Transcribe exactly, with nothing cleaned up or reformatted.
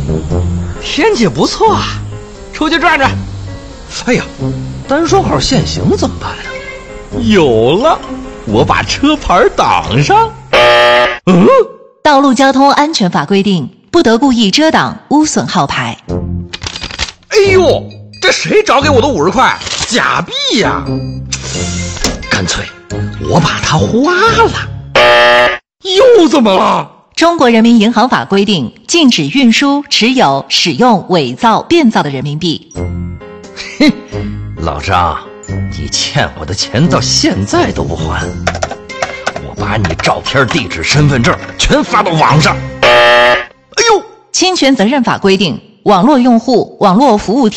天气不错啊，出去转转。 哎呀，单双号限行怎么办呀？ 有了，我把车牌挡上。 嗯， 道路交通安全法规定，不得故意遮挡、污损号牌。 哎呦，这谁找给我的五十块？假币呀！ 干脆我把它花了。 又怎么了？ 中国人民银行法规定，禁止运输、持有、使用伪造、变造的人民币。 哼，老张，你欠我的钱到现在都不还，我把你照片、地址、身份证全发到网上。 哎呦， 侵权责任法规定，网络用户、网络服务